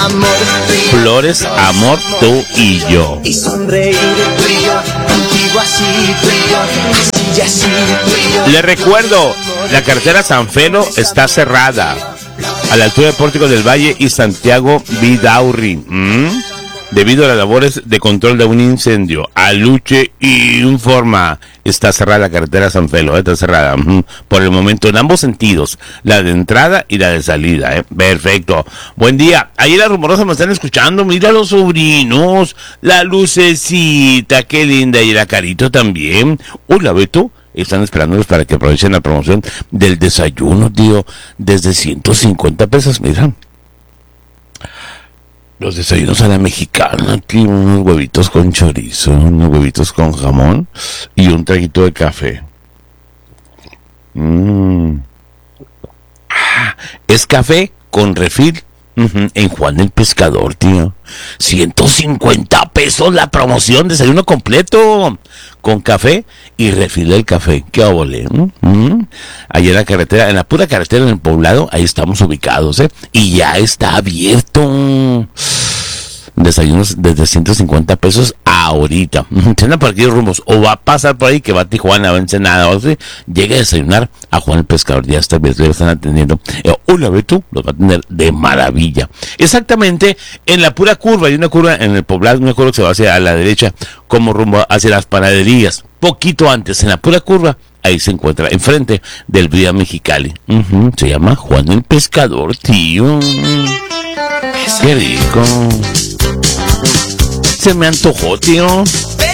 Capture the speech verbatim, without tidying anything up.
amor, Flores, amor, tú y yo. Y sonreír tú y yo, contigo así tú y yo, y así tú y yo. Le recuerdo, la carretera San Felo está cerrada a la altura de Pórtico del Valle y Santiago Vidaurri, ¿Mm? debido a las labores de control de un incendio. Aluche informa, está cerrada la carretera San Felo, ¿eh? Está cerrada ¿Mm? por el momento en ambos sentidos, la de entrada y la de salida. ¿eh? Perfecto. Buen día. Ahí la rumorosa me están escuchando. Mira los sobrinos, la lucecita, qué linda, y la Carito también. Hola, Beto. Están esperándolos para que aprovechen la promoción del desayuno, tío, desde ciento cincuenta pesos, mira. Los desayunos a la mexicana, tío, unos huevitos con chorizo, unos huevitos con jamón y un traguito de café. Mm. Ah, es café con refil. Uh-huh. En Juan el Pescador, tío. ciento cincuenta pesos la promoción, desayuno completo con café y refil del café. Qué óvole. Uh-huh. Allí en la carretera, en la pura carretera en el poblado, ahí estamos ubicados, ¿eh? Y ya está abierto. Desayunos desde ciento cincuenta pesos ahorita. Se anda por aquí rumos, o va a pasar por ahí que va a Tijuana, va a Ensenada, o sea, llega a desayunar a Juan el Pescador. Ya está, ya están atendiendo. Eh, hola, Beto, los va a atender de maravilla. Exactamente, en la pura curva, hay una curva en el poblado, una curva que se va hacia a la derecha, como rumbo hacia las panaderías. Poquito antes, en la pura curva, ahí se encuentra, enfrente del Vía Mexicali. Uh-huh. Se llama Juan el Pescador, tío. Qué rico. Se me antojó, tío.